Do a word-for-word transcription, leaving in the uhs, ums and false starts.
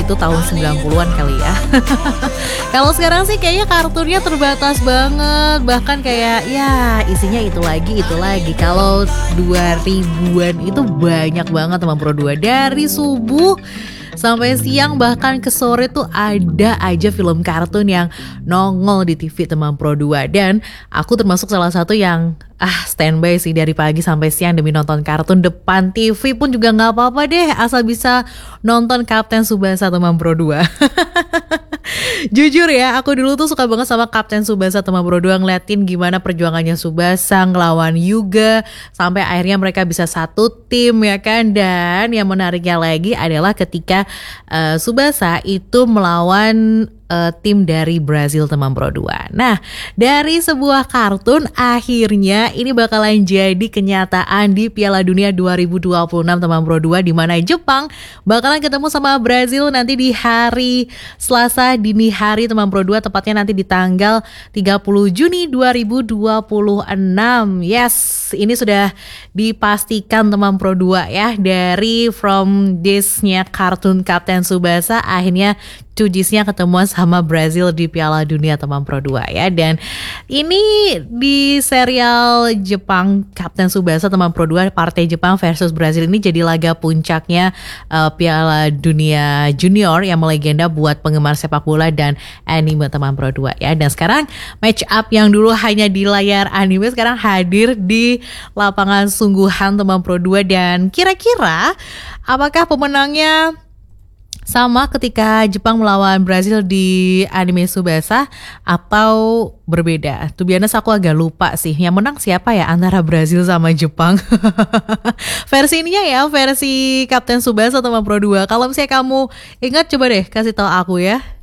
itu tahun sembilan puluhan kali ya. Kalau sekarang sih kayaknya kartunnya terbatas banget. Bahkan kayak ya isinya itu lagi, itu lagi. Kalau dua ribuan itu banyak banget teman Pro dua. Dari subuh sampai siang bahkan ke sore tuh ada aja film kartun yang nongol di T V teman Pro dua. Dan aku termasuk salah satu yang ah standby sih dari pagi sampai siang demi nonton kartun. Depan T V pun juga gak apa-apa deh, asal bisa nonton Kapten Tsubasa teman Pro dua. Jujur ya, aku dulu tuh suka banget sama Kapten Tsubasa teman Pro dua, ngeliatin gimana perjuangannya Tsubasa ngelawan Yuga sampai akhirnya mereka bisa satu tim ya kan. Dan yang menariknya lagi adalah ketika uh, Tsubasa itu melawan uh, tim dari Brazil teman Pro dua. Nah, dari sebuah kartun akhirnya ini bakalan jadi kenyataan di Piala Dunia dua ribu dua puluh enam teman Pro dua, di mana Jepang bakalan ketemu sama Brazil nanti di hari Selasa dini hari teman Pro dua, tepatnya nanti di tanggal tiga puluh Juni dua ribu dua puluh enam. Yes, ini sudah dipastikan teman Pro dua ya, dari from this-nya kartun Kapten Tsubasa akhirnya Tujisnya ketemuan sama Brazil di Piala Dunia teman Pro dua ya. Dan ini di serial Jepang Kapten Tsubasa teman Pro dua, partai Jepang versus Brazil ini jadi laga puncaknya uh, Piala Dunia Junior yang melegenda buat penggemar sepak bola dan anime teman Pro dua ya. Dan sekarang match up yang dulu hanya di layar anime sekarang hadir di lapangan sungguhan teman Pro dua. Dan kira-kira apakah pemenangnya sama ketika Jepang melawan Brazil di anime Tsubasa atau berbeda? Tuh biasa aku agak lupa sih yang menang siapa ya antara Brazil sama Jepang. Versi ininya ya, versi Kapten Tsubasa teman Pro dua. Kalau misalnya kamu ingat, coba deh kasih tahu aku ya.